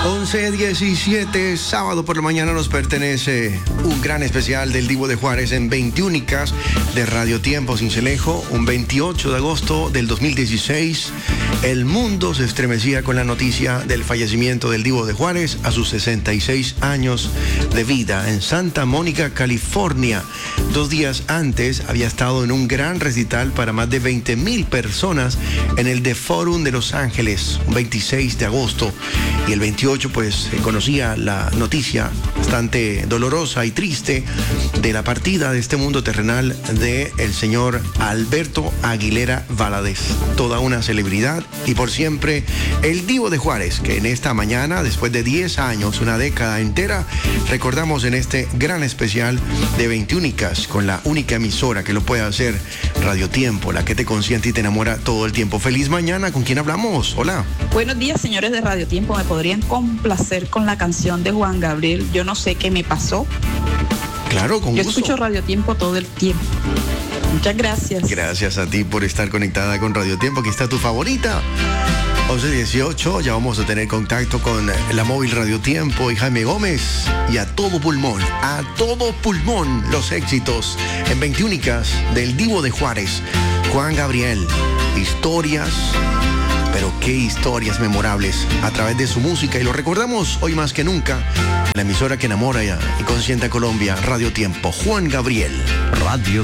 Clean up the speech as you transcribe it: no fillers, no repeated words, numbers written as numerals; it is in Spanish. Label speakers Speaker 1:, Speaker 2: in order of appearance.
Speaker 1: 11:17, sábado por la mañana nos pertenece un gran especial del Divo de Juárez en 21 de Radio Tiempo Sincelejo. Un 28 de agosto del 2016, el mundo se estremecía con la noticia del fallecimiento del Divo de Juárez a sus 66 años de vida en Santa Mónica, California. 2 días antes había estado en un gran recital para más de 20,000 personas en el The Forum de Los Ángeles, un 26 de agosto. Y el 28 pues se conocía la noticia bastante dolorosa y triste de la partida de este mundo terrenal de el señor Alberto Aguilera Valadez, toda una celebridad y por siempre el Divo de Juárez, que en esta mañana, después de 10 años, una década entera, recordamos en este gran especial de 21 con la única emisora que lo puede hacer, Radio Tiempo, la que te consiente y te enamora todo el tiempo. Feliz mañana, ¿con quién hablamos? Hola.
Speaker 2: Buenos días, señores de Radio Tiempo. ¿Me podrían complacer con la canción de Juan Gabriel? Yo no sé qué me pasó.
Speaker 1: Claro, con
Speaker 2: Yo
Speaker 1: gusto.
Speaker 2: escucho Radio Tiempo todo el tiempo. Muchas gracias.
Speaker 1: Gracias a ti por estar conectada con Radio Tiempo. Aquí está tu favorita. 11:18, ya vamos a tener contacto con la móvil Radio Tiempo y Jaime Gómez. Y a todo pulmón, los éxitos en 21 del Divo de Juárez, Juan Gabriel. Historias, pero qué historias memorables a través de su música. Y lo recordamos hoy más que nunca, la emisora que enamora y consiente a Colombia, Radio Tiempo. Juan Gabriel.
Speaker 3: Radio